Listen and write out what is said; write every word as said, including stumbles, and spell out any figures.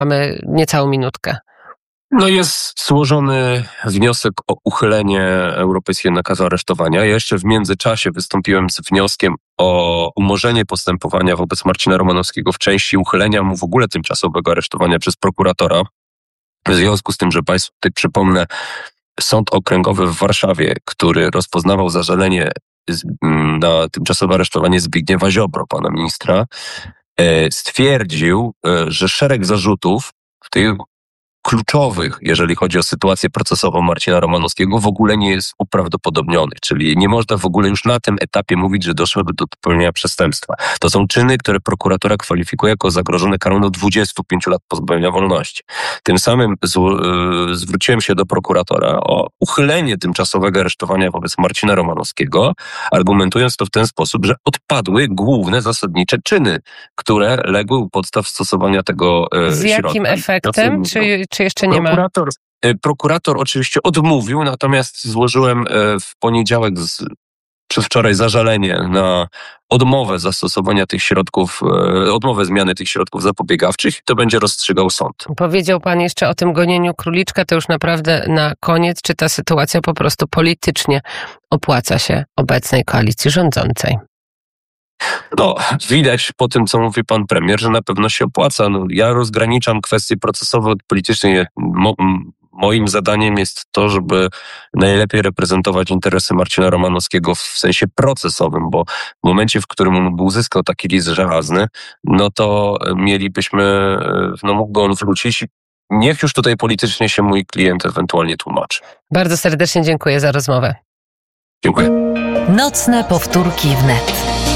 Mamy niecałą minutkę. No jest złożony wniosek o uchylenie europejskiego nakazu aresztowania. Ja jeszcze w międzyczasie wystąpiłem z wnioskiem o umorzenie postępowania wobec Marcina Romanowskiego w części uchylenia mu w ogóle tymczasowego aresztowania przez prokuratora. W związku z tym, że Państwu tutaj przypomnę, Sąd Okręgowy w Warszawie, który rozpoznawał zażalenie na tymczasowe aresztowanie Zbigniewa Ziobro, pana ministra, stwierdził, że szereg zarzutów w tych kluczowych, jeżeli chodzi o sytuację procesową Marcina Romanowskiego, w ogóle nie jest uprawdopodobnionych. Czyli nie można w ogóle już na tym etapie mówić, że doszłoby do popełnienia przestępstwa. To są czyny, które prokuratura kwalifikuje jako zagrożone karą do dwudziestu pięciu lat pozbawienia wolności. Tym samym z, yy, zwróciłem się do prokuratora o uchylenie tymczasowego aresztowania wobec Marcina Romanowskiego, argumentując to w ten sposób, że odpadły główne, zasadnicze czyny, które legły u podstaw stosowania tego yy, Z jakim środka. efektem? Czy Czy jeszcze nie prokurator, ma? Prokurator oczywiście odmówił, natomiast złożyłem w poniedziałek, z, przedwczoraj zażalenie na odmowę zastosowania tych środków, odmowę zmiany tych środków zapobiegawczych i to będzie rozstrzygał sąd. Powiedział pan jeszcze o tym gonieniu króliczka, to już naprawdę na koniec, czy ta sytuacja po prostu politycznie opłaca się obecnej koalicji rządzącej? No, widać po tym, co mówi pan premier, że na pewno się opłaca. No, ja rozgraniczam kwestie procesowe od politycznej. Mo, moim zadaniem jest to, żeby najlepiej reprezentować interesy Marcina Romanowskiego w sensie procesowym, bo w momencie, w którym on by uzyskał taki list żelazny, no to mielibyśmy, no mógłby on wrócić. Niech już tutaj politycznie się mój klient ewentualnie tłumaczy. Bardzo serdecznie dziękuję za rozmowę. Dziękuję. Nocne powtórki wnet.